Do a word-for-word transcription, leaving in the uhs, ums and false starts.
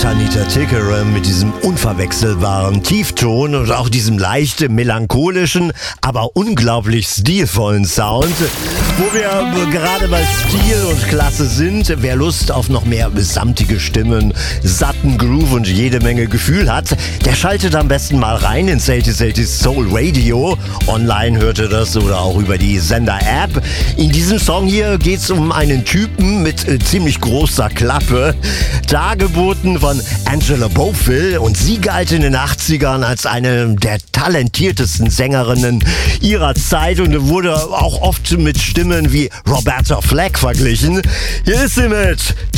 Tanita Tikaram mit diesem unverwechselbaren Tiefton und auch diesem leicht melancholischen, aber unglaublich stilvollen Sound. Wo wir gerade bei Stil und Klasse sind, wer Lust auf noch mehr samtige Stimmen, satten Groove und jede Menge Gefühl hat, der schaltet am besten mal rein ins achtzig achtzig Soul Radio. Online hört ihr das oder auch über die Sender-App. In diesem Song hier geht es um einen Typen mit äh, ziemlich großer Klappe, dargeboten von Angela Bofill, und sie galt in den achtzigern als eine der talentiertesten Sängerinnen ihrer Zeit und wurde auch oft mit Stimmen wie Roberta Flack verglichen. Hier ist sie mit